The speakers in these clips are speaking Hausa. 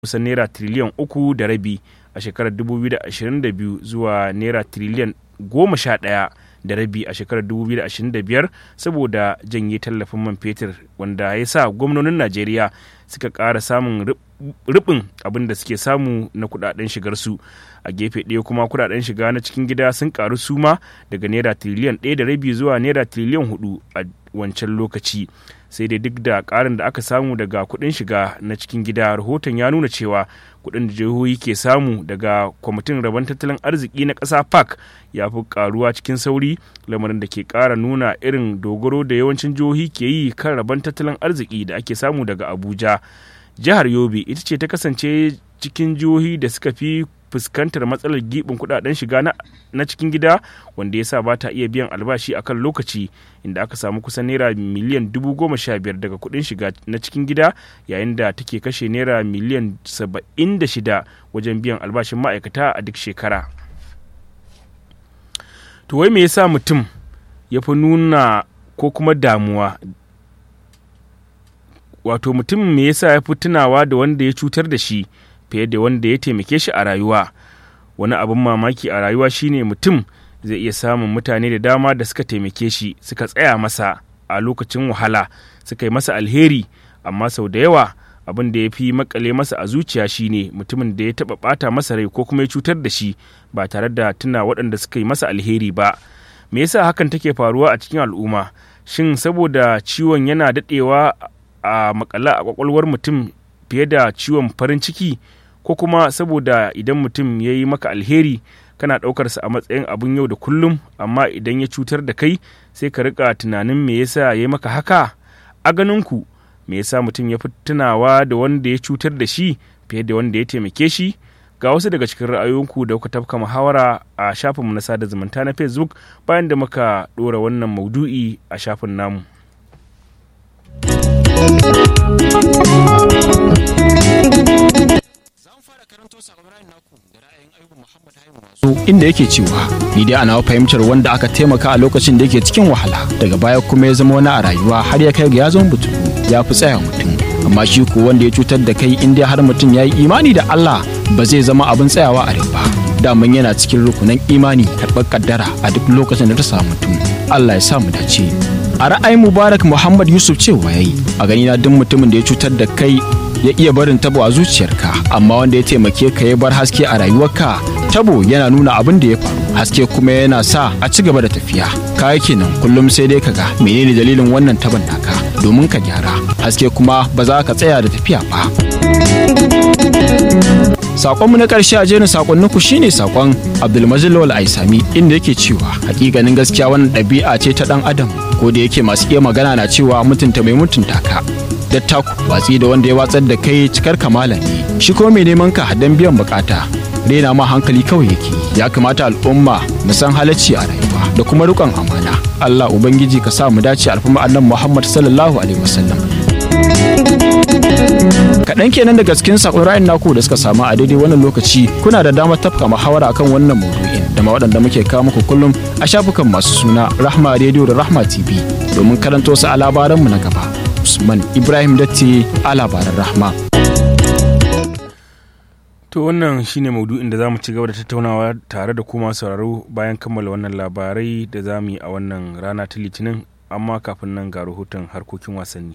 kusan naira tiriliyan 3.5 a shekarar 2022 zuwa naira tiriliyan 11.5 a shekarar 2025 saboda janye tallafin man fetur, wanda ya sa gwamnonin Najeriya suka ƙara samun rubin abin da suke samu na kudaden shigarsu. A gefe ɗaya kuma kudaden shiga na cikin gida sun karu suma daga naira tiriliyan 1.5 zuwa naira tiriliyan 4 a wancan lokaci. Sai dai duk da ƙarin da aka samu daga kuɗin shiga na cikin gida, rahoton ya nuna cewa kuɗin da jihohi ke samu daga kwamitin rabon tattalin arziki na ƙasa PAC ya fi ƙaruwa cikin sauri, lamarin da ke ƙara nuna irin dogaro da yawancin jihohi ke yi kan rabon tattalin arziki da ake samu daga Abuja. Jihar Yobe ita ce ta kasance cikin jihohi da suka fi fuskantar matsalar gibin kudaden shiga na cikin gida, wanda ya sa ba ta iya biyan albashi akan lokaci, inda aka samu kusan naira miliyan 15,000 daga kudin shiga na cikin gida, yayin da take kashe naira miliyan 76 wajen biyan albashin ma'aikata a duk shekara. To wai me yasa mutum ya fi nuna ko kuma damuwa, wato mutum me yasa ya fi tunawa da wanda ya cutar da shi fiye da wanda ya taimake shi a rayuwa? Wani abin mamaki a rayuwa shine mutum zai iya samun mutane da dama da suka taimake shi, suka tsaya masa a lokacin wahala, suka yi masa alheri, amma sau da yawa abin da ya fi makale masa a zuciya shine mutumin da ya taɓa ɓata masa rai ko kuma ya cutar da shi ba tare da tuna waɗanda suka yi masa alheri ba. Me yasa hakan take faruwa a cikin al'umma? Shin saboda ciwon yana daɗewa a makala a kwakwalwar mutum fiye da ciwon farin ciki, ko kuma saboda idan mutum ya yi maka alheri kana ɗaukarsa a matsayin abin yau da kullum, amma idan ya cutar da kai sai ka rika tunanin me yasa ya yi maka haka? A ganinku me yasa mutum ya fi tunawa da wanda ya cutar da shi fiye da wanda ya taimake shi? Ga wasu daga cikin ra'ayoyinku da kuka tafka muhawara a shafinmu na sada zumunta na Facebook bayan da muka ɗora wannan maudu'i a shafin namu. Inda yake cewa ni dai ana fahimtar wanda aka taimaka a lokacin da yake cikin wahala, daga baya kuma ya zama wani a rayuwa har ya kai ga ya zama mutum, ya fi tsaya mutum. Amma shi ko wanda ya cutar da kai, in dai har mutum ya yi imani da Allah, ba zai zama abin tsayawa a rai ba. Daman yana cikin rukunan imani karɓar kaddara a duk lokacin da ta samu mutum. Allah ya sa mu dace. A ra'ayin Mubarak Muhammad Yusuf cewa yayi, a gani na duk mutumin da ya cutar da kai ya iya barin tabo a zuciyarka, amma wanda ya taimake ka ya bar haske a rayuwarka. Tabo yana nuna abin da ya faru, haske kuma yana sa a ci gaba da tafiya. Kaya kenan kullum sai dai kaga menene dalilin wannan taban naka domin ka gyara, haske kuma ba za ka tsaya da tafiya ba. Sakonmu na ƙarshe a jerin sakonninku shine sakon Abdulmajid Lawal Aisami, inda yake cewa hakikanin gaskiya wannan ɗabi'a ce ta ɗan adam, ko da yake masu iya magana na cewa mutunta mai mutunta ka. Dattaku watsi da wanda ya watsar da kai cikar kamala ne, shi ko mai neman ka dan biyan bukata rena ma hankali kawai yake. Ya kamata al'umma mu san halacci a rayuwa da kuma riƙon amana. Allah ubangiji ka sa mu dace alfama annabi Muhammad sallallahu alaihi wasallam. Kaɗan kenan daga cikin sakon ra'ayin naku da suka samu a daidai wannan lokaci. Kuna da damar tafka muhawara akan wannan maudu'in da ma waɗanda muke kawo muku kullum a shafukan masu suna Rahma Radio da Rahma TV domin karanto su a labaranmu na gaba. Usman Ibrahim Datti a labaran Rahma. To wannan shine maudu'in da zamu ci gaba da tattaunawa tare da kuma sauraro bayan kammala wannan labarai da zamu yi a wannan rana ta Litinin, amma kafin nan ga rahoton harkokin wasanni.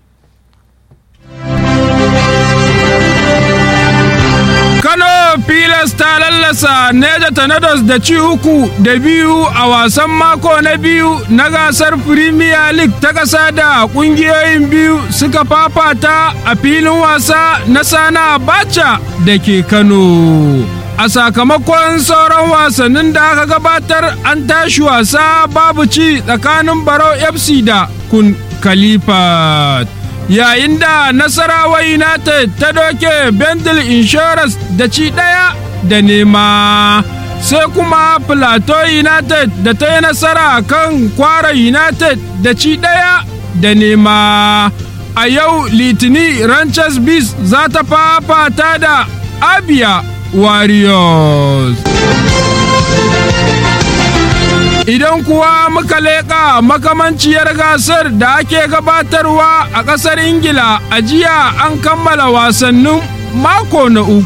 Kano Pilas ta lallasa Neja Tornadoes da ci 3-2 a wasan mako na biyu na gasar Premier League ta ƙasa da ƙungiyoyin biyu suka fafata a filin wasa na Sani Abacha da ke Kano. A sakamakon sauran wasannin da aka gabatar, an tashi wasa babu ci tsakanin Barau FC da Kun Khalifat. Yayin da Nasarawa United ta doke Bendel Insurance da ci 1-0, sai kuma Plateau United da ta yi nasara kan Kwara United da ci 1-0. A yau Litini Ranchers Beast za ta fafata da Abia Warriors. Idan kuwa muka leƙa makamanciyar gasar da ake gabatarwa a ƙasar Ingila, a jiya an kammala wasannin mako na uku.